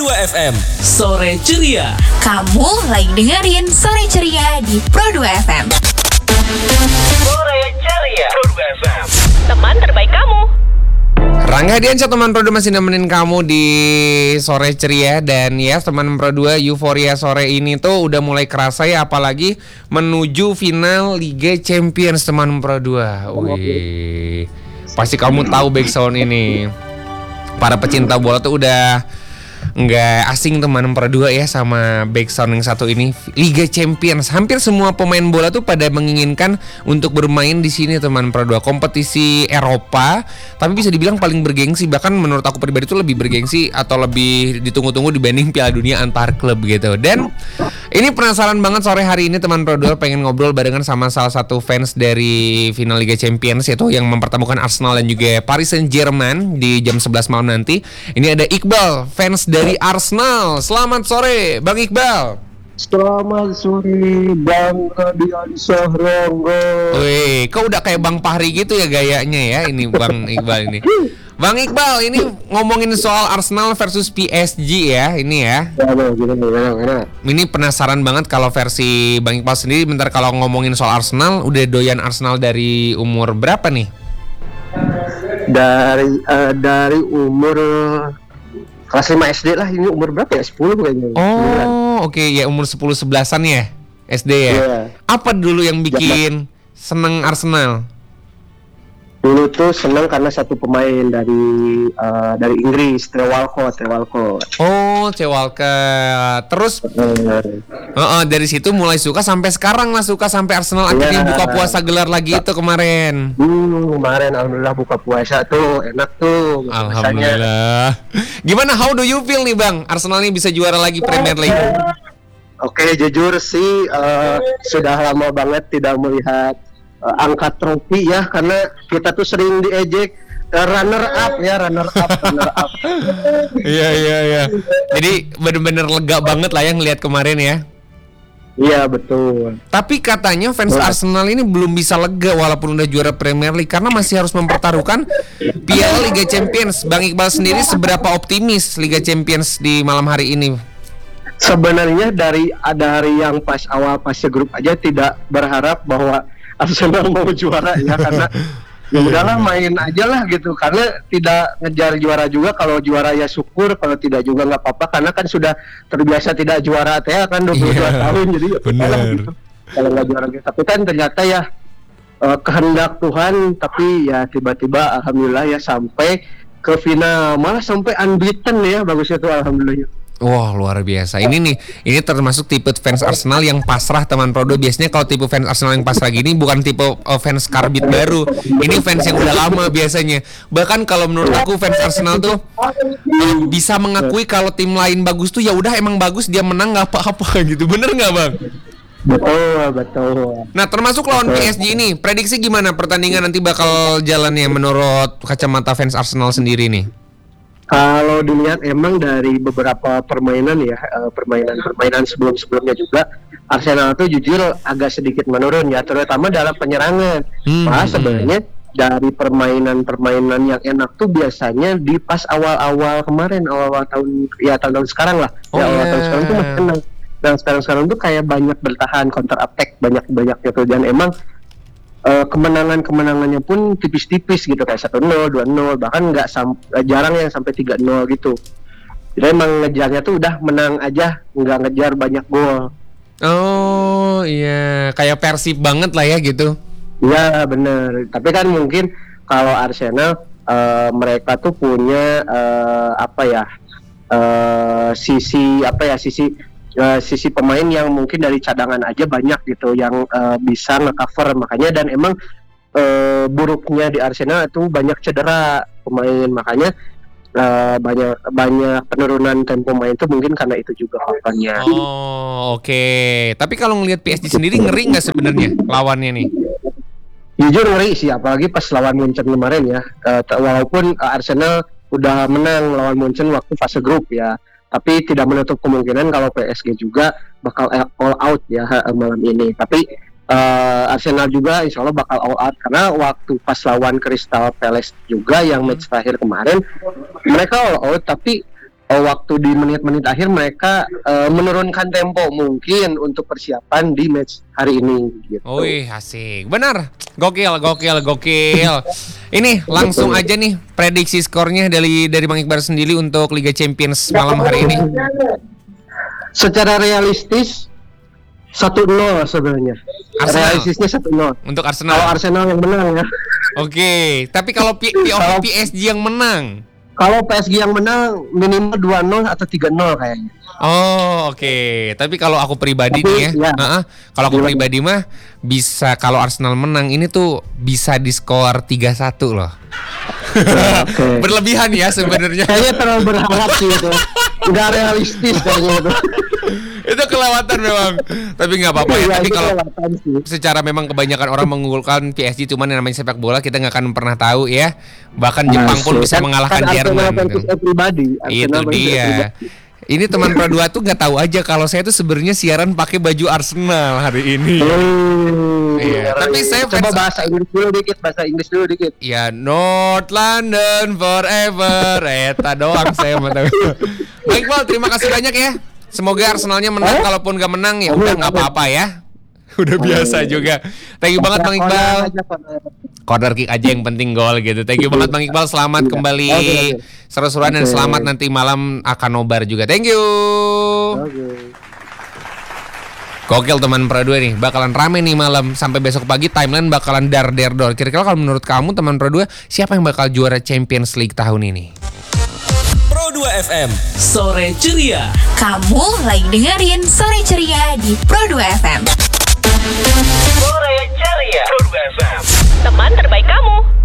FM. Sore ceria. Kamu lagi dengerin Sore Ceria di Pro2 FM. Sore ceria Pro2 FM. Teman terbaik kamu. Rangga Hadiansyah teman Pro2 masih nemenin kamu di Sore Ceria. Dan ya teman Pro2, euforia sore ini tuh udah mulai kerasa ya. Apalagi menuju final Liga Champions teman Pro2. Wih, pasti kamu tahu backsound ini. Para pecinta bola tuh udah nggak asing teman Pro2 ya sama backsound yang satu ini, Liga Champions. Hampir semua pemain bola tuh pada menginginkan untuk bermain di sini teman Pro2. Kompetisi Eropa, tapi bisa dibilang paling bergengsi. Bahkan menurut aku pribadi itu lebih bergengsi atau lebih ditunggu-tunggu dibanding Piala Dunia antar klub gitu. Dan ini penasaran banget sore hari ini teman Pro2 pengen ngobrol barengan sama salah satu fans dari final Liga Champions, yaitu yang mempertemukan Arsenal dan juga Paris Saint-Germain di jam 11 malam nanti. Ini ada Iqbal, fans dari Arsenal. Selamat sore Bang Iqbal. Selamat sore Bang Hadiansyah Ronggo. Wih, kok udah kayak Bang Fahri gitu ya gayanya ya ini Bang Iqbal ini. Bang Iqbal, ini ngomongin soal Arsenal versus PSG ya, ini ya. Gimana? Ini penasaran banget kalau versi Bang Iqbal sendiri. Bentar, kalau ngomongin soal Arsenal, udah doyan Arsenal dari umur berapa nih? Dari umur kelas 5 SD lah. Ini umur berapa ya? 10 kayaknya. Oh, oke. Ya umur 10-11an ya, SD ya. Yeah. Apa dulu yang bikin seneng Arsenal? Dulu tuh senang karena satu pemain dari Inggris, Theo Walcott. Oh, Theo Walcott. Terus dari situ mulai suka sampai sekarang lah, suka sampai Arsenal akhirnya buka puasa gelar lagi itu kemarin. Kemarin alhamdulillah buka puasa tuh, enak tuh. Alhamdulillah. Gimana, how do you feel nih Bang? Arsenal ini bisa juara lagi Premier League? Oke, jujur sih sudah lama banget tidak melihat angkat trofi ya, karena kita tuh sering diejek runner up. Iya. Jadi bener-bener lega banget lah yang ngeliat kemarin ya. Iya betul. Tapi katanya fans Arsenal ini belum bisa lega walaupun udah juara Premier League, karena masih harus mempertaruhkan Piala Liga Champions. Bang Iqbal sendiri seberapa optimis Liga Champions di malam hari ini? Sebenarnya dari yang pas grup aja tidak berharap bahwa Arsenal mau juara ya, karena ya udahlah main aja lah gitu, karena tidak ngejar juara juga. Kalau juara ya syukur, kalau tidak juga nggak apa-apa, karena kan sudah terbiasa tidak juara ya kan 22 tahun, jadi ya gitu. Kalau nggak juara gitu, tapi kan ternyata ya kehendak Tuhan, tapi ya tiba-tiba alhamdulillah ya sampai ke final, malah sampai unbeaten ya, bagusnya tuh alhamdulillah. Wah, luar biasa. Ini termasuk tipe fans Arsenal yang pasrah teman Pro2. Biasanya kalau tipe fans Arsenal yang pasrah gini bukan tipe fans karbit baru. Ini fans yang udah lama biasanya. Bahkan kalau menurut aku fans Arsenal tuh bisa mengakui kalau tim lain bagus tuh ya udah emang bagus, dia menang nggak apa-apa gitu. Bener nggak Bang? Betul. Nah, termasuk lawan PSG ini, prediksi gimana pertandingan nanti bakal jalannya menurut kacamata fans Arsenal sendiri nih? Kalau dilihat emang dari beberapa permainan ya, permainan sebelumnya juga Arsenal tuh jujur agak sedikit menurun ya, terutama dalam penyerangan. Sebenarnya dari permainan yang enak tuh biasanya di pas awal tahun sekarang lah. Tahun sekarang tuh masih enak. Dan sekarang tuh kayak banyak bertahan, counter attack banyak gitu, dan emang kemenangannya pun tipis-tipis gitu, kayak 1-0, 2-0, bahkan jarang yang sampai 3-0 gitu. Jadi emang ngejarnya tuh udah menang aja, nggak ngejar banyak gol. Oh iya, kayak Persib banget lah ya gitu. Iya bener, tapi kan mungkin kalau Arsenal mereka tuh punya sisi pemain yang mungkin dari cadangan aja banyak gitu yang bisa nge-cover, makanya. Dan emang buruknya di Arsenal itu banyak cedera pemain, makanya banyak penurunan tempo main itu mungkin karena itu juga faktornya. Oh oke. Tapi kalau ngelihat PSG sendiri ngeri nggak sebenarnya lawannya nih? Jujur ngeri sih, apalagi pas lawan Munchen kemarin ya. Walaupun Arsenal udah menang lawan Munchen waktu fase grup ya, tapi tidak menutup kemungkinan kalau PSG juga bakal all out ya malam ini. Tapi Arsenal juga insya Allah bakal all out, karena waktu pas lawan Crystal Palace juga yang match terakhir kemarin mereka all out, tapi waktu di menit-menit akhir mereka menurunkan tempo mungkin untuk persiapan di match hari ini gitu. Wih, asik. Benar. Gokil. Ini langsung aja nih prediksi skornya dari Bang Iqbal sendiri untuk Liga Champions malam hari ini. Secara realistis 1-0 sebenarnya. Arsenal. Realistisnya 1-0. Untuk Arsenal. Kalau Arsenal yang menang ya. Oke, tapi kalau PSG yang menang. Kalau PSG yang menang minimal 2-0 atau 3-0 kayaknya. Oh, oke. Tapi kalau aku pribadi nih ya, kalau aku pribadi mah bisa kalau Arsenal menang ini tuh bisa diskor 3-1 loh. Okay. Berlebihan ya sebenarnya. Kayaknya terlalu berharap sih itu. Nggak realistis kayaknya itu. Itu kelewatan memang. Tapi nggak apa-apa ya. Tapi kalau secara memang kebanyakan orang mengunggulkan PSG, cuman yang namanya sepak bola kita nggak akan pernah tahu ya. Bahkan Jepang pun bisa mengalahkan Jerman. Itu dia. Ini teman Pro 2 tuh nggak tahu aja kalau saya tuh sebenarnya siaran pakai baju Arsenal hari ini. Iya. Tapi saya coba bahasa Inggris dulu dikit. Ya, North London forever. Eta doang saya mau tahu. Baik, Bang, terima kasih banyak ya. Semoga Arsenalnya menang, kalaupun gak menang ya udah nggak apa-apa ya. Udah biasa juga. Thank you banget Bang Iqbal. Corner kick aja yang penting gol gitu. Thank you banget Bang Iqbal. Selamat kembali seru-seruan dan selamat nanti malam akan nobar juga. Thank you. Gokil teman Pro 2 nih. Bakalan rame nih malam. Sampai besok pagi timeline bakalan dor. Kira-kira kalau menurut kamu teman Pro 2, siapa yang bakal juara Champions League tahun ini? Pro 2 FM, sore ceria. Kamu lagi dengerin Sore Ceria di Pro 2 FM. Sore ceria. Pro 2 FM. Teman terbaik kamu.